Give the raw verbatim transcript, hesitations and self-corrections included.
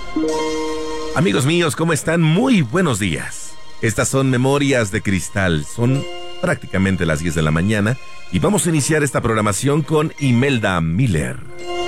Amigos míos, ¿cómo están? Muy buenos días. Estas son Memorias de Cristal. Son prácticamente las diez de la mañana y vamos a iniciar esta programación con Imelda Miller.